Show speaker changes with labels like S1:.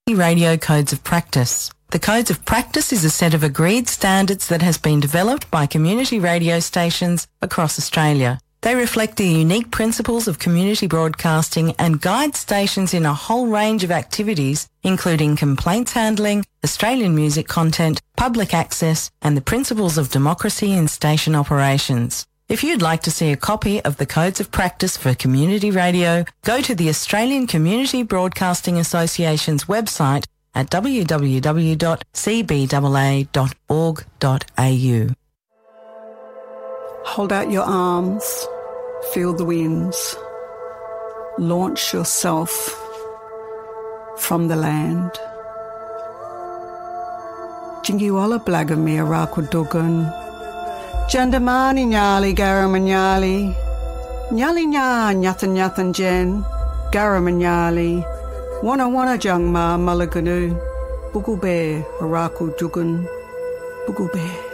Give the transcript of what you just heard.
S1: Radio Codes of Practice. The Codes of Practice is a set of agreed standards that has been developed by community radio stations across Australia. They reflect the unique principles of community broadcasting and guide stations in a whole range of activities, including complaints handling, Australian music content, public access, and the principles of democracy in station operations. If you'd like to see a copy of the Codes of Practice for Community Radio, go to the Australian Community Broadcasting Association's website at www.cbaa.org.au.
S2: Hold out your arms, feel the winds. Launch yourself from the land. Jingiwala Blagamir Rakudugun. Jandamani Nyali Garamanyali. Nyali Nya Nyathan Nyathan Jen. Garamanyali. Wana Wana Jangma Malaganu. Bugube Haraku Dugun. Bugube.